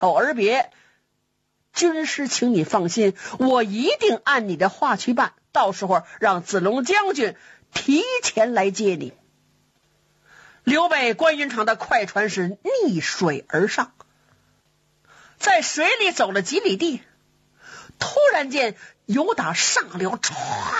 而别。军师，请你放心，我一定按你的话去办，到时候让子龙将军提前来接你。刘备、关云长的快船是逆水而上，在水里走了几里地，突然间有打上流唰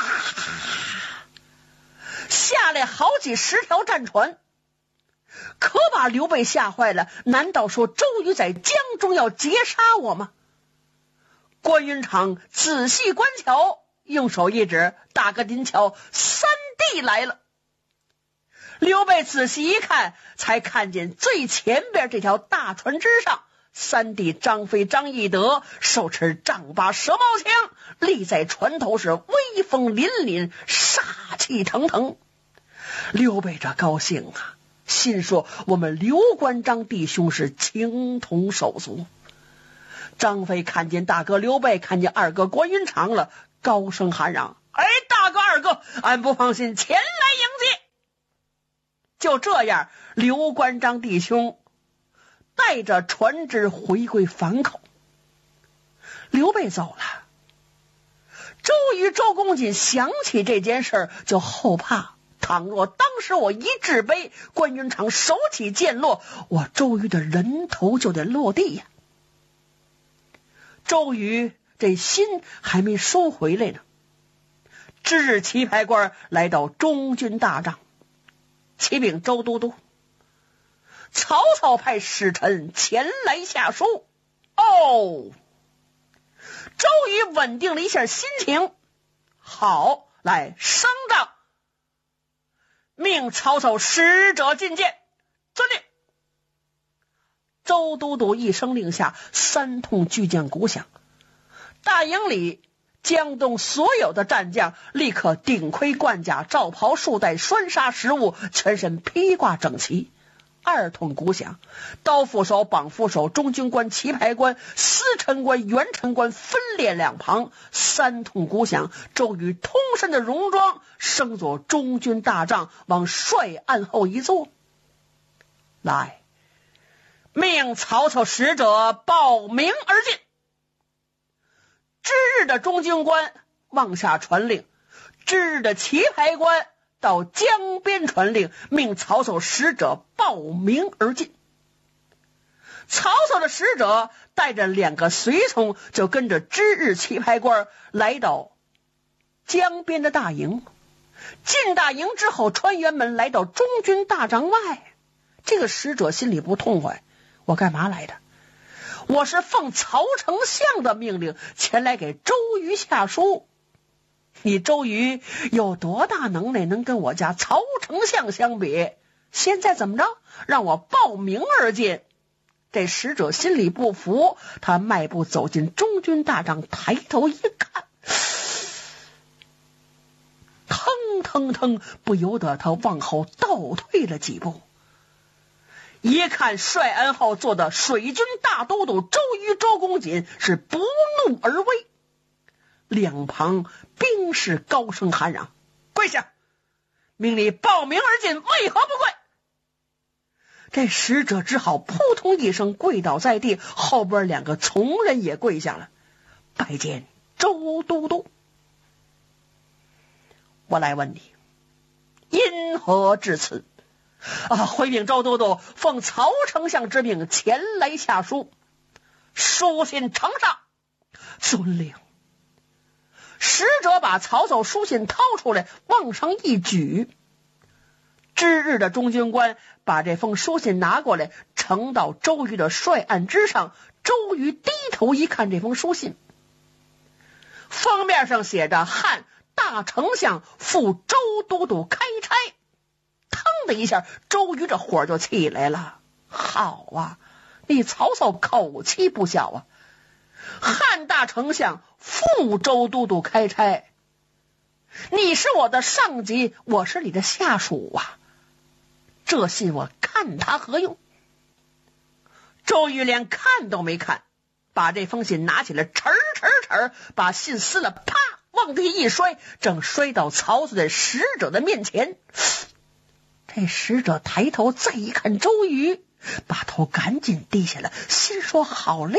下来好几十条战船，可把刘备吓坏了。难道说周瑜在江中要截杀我吗？关云长仔细观瞧，用手一指，大哥您瞧，三弟来了。刘备仔细一看，才看见最前边这条大船之上，三弟张飞、张翼德手持丈八蛇矛枪，立在船头，是威风凛凛，杀气腾腾。刘备这高兴啊，心说我们刘关张弟兄是情同手足。张飞看见大哥刘备，看见二哥关云长了，高声喊嚷：哎，大哥二哥，俺不放心，前来迎接。就这样，刘关张弟兄带着船只回归樊口。刘备走了，周瑜、周公瑾想起这件事就后怕，倘若当时我一掷杯，关云长手起剑落，我周瑜的人头就得落地呀。周瑜这心还没收回来呢。之日，棋牌官来到中军大帐，启禀周都督，曹操派使臣前来下书。哦，周瑜稳定了一下心情，好，来升帐，命曹操使者觐见。遵令。周都督一声令下，三通巨将鼓响，大营里江东所有的战将立刻顶盔贯甲，罩袍束带，拴纱食物，全身披挂整齐。二通鼓响，刀斧手、绑斧手、中军官、棋牌官、司臣官、元臣官分列两旁。三通鼓响，周瑜通身的戎装升作中军大帐，往帅案后一坐。来，命曹操使者报名而进。之日的中军官望下传令，之日的棋牌官到江边传令，命曹操使者报名而进。曹操的使者带着2个随从，就跟着之日棋牌官来到江边的大营。进大营之后，穿辕门来到中军大帐外。这个使者心里不痛快，我干嘛来的？我是奉曹丞相的命令前来给周瑜下书。你周瑜有多大能耐，能跟我家曹丞相相比？现在怎么着？让我报名而进。这使者心里不服，他迈步走进中军大帐，抬头一看，腾腾腾，不由得他往后倒退了几步。一看帅安后坐的水军大都督周瑜、周公瑾是不怒而威，两旁兵士高声喊嚷：跪下！命你报名而进，为何不跪？这使者只好扑通一声跪倒在地，后边2个从人也跪下了，拜见周都督。我来问你，因何至此？回禀周都督，奉曹丞相之命前来下书。书信呈上。遵令。使者把曹操书信掏出来，往上一举。之日的中军官把这封书信拿过来，呈到周瑜的帅案之上。周瑜低头一看这封书信，封面上写着汉大丞相赴周都督开差。腾的一下，周瑜这火就起来了。好啊，你曹操口气不小啊！汉大丞相赴周都督开差，你是我的上级，我是你的下属啊，这信我看他何用？周瑜连看都没看，把这封信拿起来，哧哧哧，把信撕了，啪，往地一摔，正摔到曹操的使者的面前。这使者抬头再一看周瑜，把头赶紧低下来，心说好累